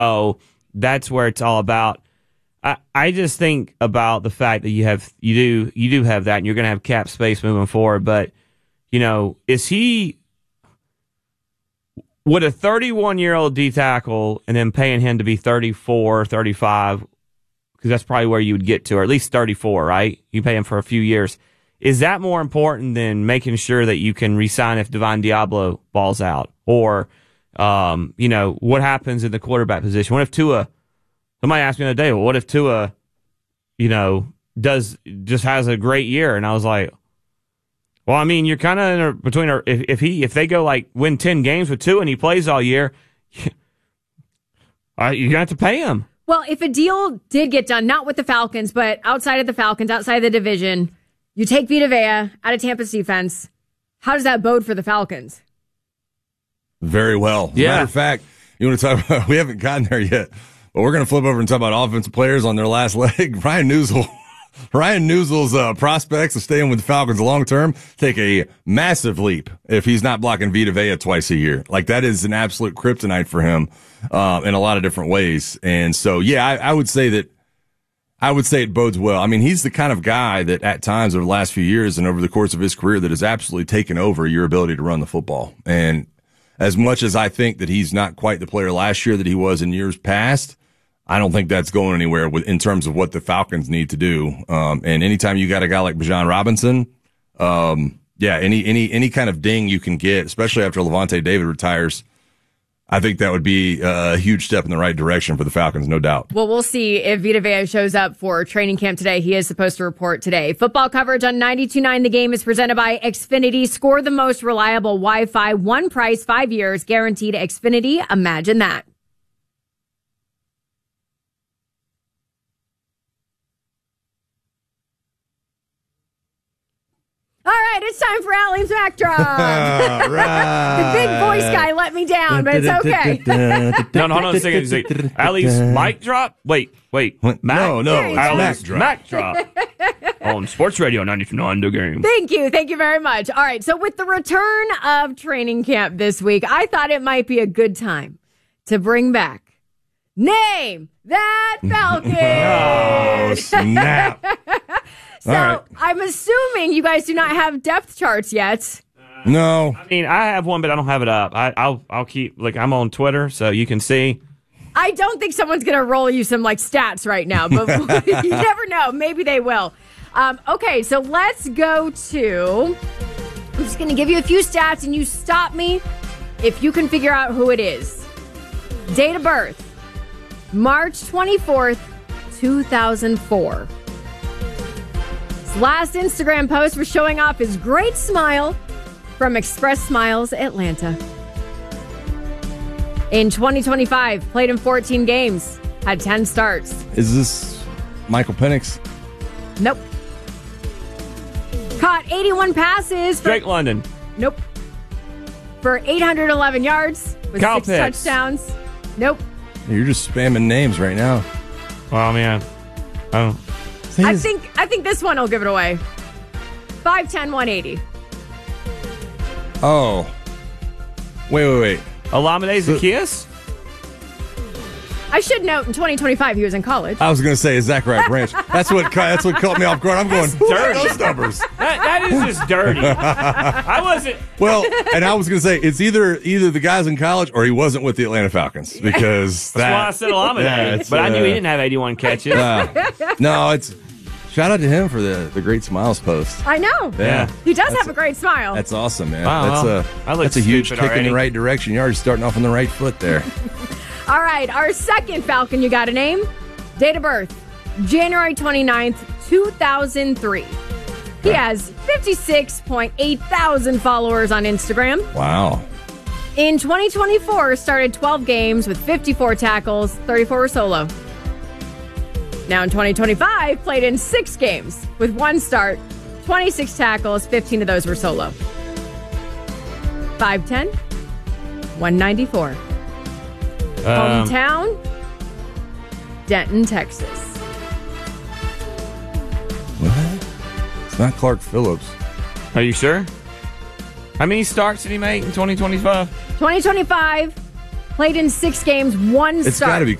oh, that's where it's all about. I just think about the fact that you do have that, and you're going to have cap space moving forward. But would a 31-year-old D tackle and then paying him to be 34, 35, because that's probably where you would get to, or at least 34, right? You pay him for a few years. Is that more important than making sure that you can re-sign if Divine Diablo balls out? Or, what happens in the quarterback position? What if Tua, somebody asked me the other day, well, what if Tua, just has a great year? And I was like, well, I mean, you're kind of between, if they go win 10 games with Tua and he plays all year, you're going to have to pay him. Well, if a deal did get done, not with the Falcons, but outside of the Falcons, outside of the division, you take Vita Vea out of Tampa's defense. How does that bode for the Falcons? Very well. Yeah. Matter of fact, you want to talk about, we haven't gotten there yet, but we're going to flip over and talk about offensive players on their last leg. Ryan Newsell's prospects of staying with the Falcons long term take a massive leap if he's not blocking Vita Vea twice a year. That is an absolute kryptonite for him in a lot of different ways. And so, yeah, I would say it bodes well. I mean, he's the kind of guy that at times over the last few years and over the course of his career that has absolutely taken over your ability to run the football. And as much as I think that he's not quite the player last year that he was in years past, I don't think that's going anywhere in terms of what the Falcons need to do. And anytime you got a guy like Bijan Robinson, any kind of ding you can get, especially after Levante David retires, I think that would be a huge step in the right direction for the Falcons, no doubt. Well, we'll see if Vita Vea shows up for training camp today. He is supposed to report today. Football coverage on 92.9 The Game is presented by Xfinity. Score the most reliable Wi-Fi. One price, 5 years, guaranteed. Xfinity. Imagine that. All right, it's time for Allie's Backdrop. Right. The big voice guy let me down, but it's okay. No, hold on a second. Allie's mic drop? Wait. Mac? No, Allie's Mac drop. On Sports Radio 92.9 The Game. Thank you very much. All right, so with the return of training camp this week, I thought it might be a good time to bring back Name That Falcon. Oh, snap. So right. I'm assuming you guys do not have depth charts yet. No. I mean, I have one, but I don't have it up. I'll keep, I'm on Twitter, so you can see. I don't think someone's going to roll you some stats right now, but you never know. Maybe they will. Okay, so let's go to, I'm just going to give you a few stats and you stop me if you can figure out who it is. Date of birth, March 24th, 2004. His last Instagram post was showing off his great smile from Express Smiles Atlanta. In 2025, played in 14 games, had 10 starts. Is this Michael Penix? Nope. Caught 81 passes. Drake London. Nope. For 811 yards with Kyle 6 Pitts. touchdowns. Nope. You're just spamming names right now. Well, man, I don't. I think this one will give it away. 5'10", 180. Oh. Wait. Olamide Zaccheaus? I should note, in 2025, he was in college. I was going to say Zachariah Branch. That's what caught me off guard. I'm going, who are those numbers? That is just dirty. I wasn't. Well, and I was going to say, it's either the guys in college or he wasn't with the Atlanta Falcons because That's why I said Olamide. But I knew he didn't have 81 catches. No, it's shout out to him for the great smiles post. I know. Yeah. He does have a great smile. That's awesome, man. Wow. That's a huge kick in already. the right direction. You're already starting off on the right foot there. All right, our second Falcon you got a name. Date of birth, January 29th, 2003. He has 56.8 thousand followers on Instagram. Wow. In 2024, started 12 games with 54 tackles, 34 were solo. Now in 2025, played in 6 games with 1 start, 26 tackles, 15 of those were solo. 5'10", 194. Hometown, Denton, Texas. What? It's not Clark Phillips. Are you sure? How many starts did he make in 2025? 2025, Played in 6 games, 1 It's start. got to be